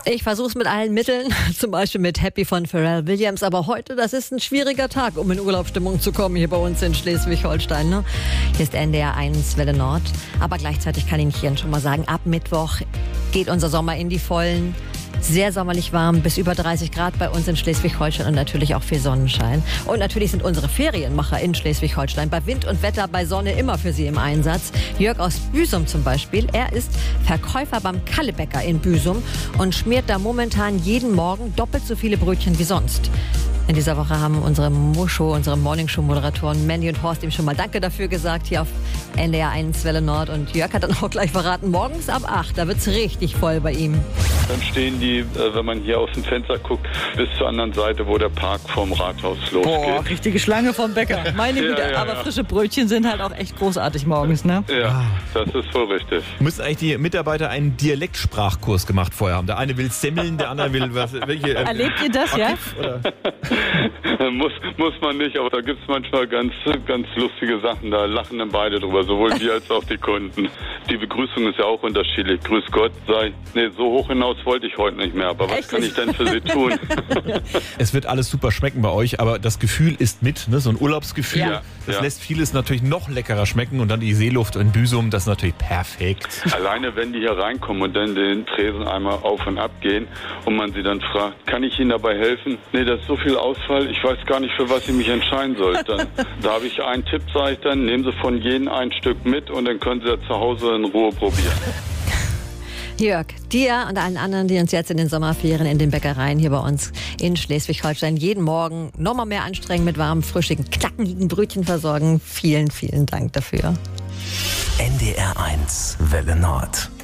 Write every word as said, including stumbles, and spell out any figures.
Ich versuche es mit allen Mitteln, zum Beispiel mit Happy von Pharrell Williams. Aber heute, das ist ein schwieriger Tag, um in Urlaubsstimmung zu kommen hier bei uns in Schleswig-Holstein. Ne? Hier ist N D R eins Welle Nord. Aber gleichzeitig kann ich Ihnen schon mal sagen, ab Mittwoch geht unser Sommer in die Vollen. Sehr sommerlich warm, bis über dreißig Grad bei uns in Schleswig-Holstein und natürlich auch viel Sonnenschein. Und natürlich sind unsere Ferienmacher in Schleswig-Holstein bei Wind und Wetter, bei Sonne immer für Sie im Einsatz. Jörg aus Büsum zum Beispiel, er ist Verkäufer beim Kallebäcker in Büsum und schmiert da momentan jeden Morgen doppelt so viele Brötchen wie sonst. In dieser Woche haben unsere Mo-Show, unsere Morningshow-Moderatoren Mandy und Horst ihm schon mal Danke dafür gesagt, hier auf N D R eins Welle Nord. Und Jörg hat dann auch gleich verraten, morgens ab acht, da wird's richtig voll bei ihm. Dann stehen die, wenn man hier aus dem Fenster guckt, bis zur anderen Seite, wo der Park vom Rathaus losgeht. Boah, richtige Schlange vom Bäcker. Meine Güte, ja, ja, aber ja. frische Brötchen sind halt auch echt großartig morgens, ne? Ja, das ist voll richtig. Müssen eigentlich die Mitarbeiter einen Dialektsprachkurs gemacht vorher haben? Der eine will Semmeln, der andere will was. Welche, äh, Erlebt ihr das, ja? Oder? muss, muss man nicht, aber da gibt es manchmal ganz, ganz lustige Sachen. Da lachen dann beide drüber, sowohl wir als auch die Kunden. Die Begrüßung ist ja auch unterschiedlich. Grüß Gott, sei, nee, so hoch hinaus wollte ich heute nicht mehr. Aber was Echt? kann ich denn für Sie tun? Es wird alles super schmecken bei euch, aber das Gefühl ist mit, ne? So ein Urlaubsgefühl. Ja, das ja. lässt vieles natürlich noch leckerer schmecken und dann die Seeluft in Büsum, das ist natürlich perfekt. Alleine, wenn die hier reinkommen und dann den Tresen einmal auf und ab gehen und man sie dann fragt, kann ich Ihnen dabei helfen? Nee, das ist so viel Ausfall, ich weiß gar nicht, für was ich mich entscheiden soll. Dann, da habe ich einen Tipp, sage ich dann, nehmen Sie von jedem ein Stück mit und dann können Sie ja zu Hause in Ruhe probieren. Jörg, dir und allen anderen, die uns jetzt in den Sommerferien in den Bäckereien hier bei uns in Schleswig-Holstein jeden Morgen nochmal mehr anstrengen mit warmen, frischigen, knackigen Brötchen versorgen. Vielen, vielen Dank dafür. N D R eins Welle Nord.